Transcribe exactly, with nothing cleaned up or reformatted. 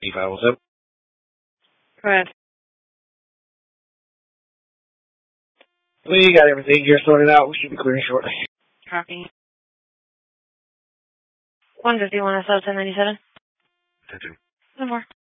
Eva, what's up? Go ahead. We got everything here sorted out. We should be clearing shortly. Copy. one fifty-one S O ten ninety-seven. Attention. No more.